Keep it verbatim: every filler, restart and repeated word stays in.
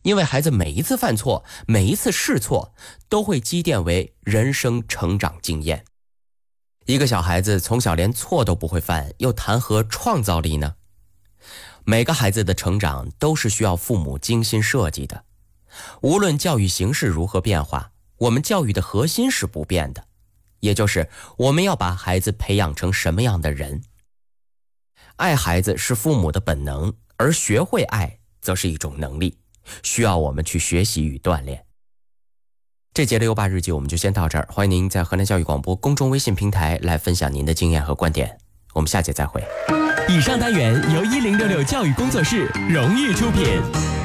因为孩子每一次犯错，每一次试错，都会积淀为人生成长经验。一个小孩子从小连错都不会犯，又谈何创造力呢？每个孩子的成长都是需要父母精心设计的。无论教育形式如何变化，我们教育的核心是不变的，也就是我们要把孩子培养成什么样的人。爱孩子是父母的本能，而学会爱则是一种能力，需要我们去学习与锻炼。这节的优爸日记我们就先到这儿，欢迎您在河南教育广播公众微信平台来分享您的经验和观点，我们下节再会。 以上单元由一零六六教育工作室荣誉出品。